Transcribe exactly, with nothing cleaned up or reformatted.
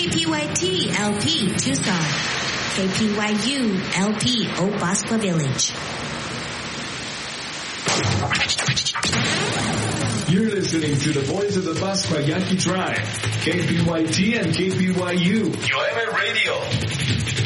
K P Y T L P Tucson, K P Y U L P Obaspa Village. You're listening to the voice of the Baspa Yaqui tribe, K P Y T and K P Y U. Nueva Radio.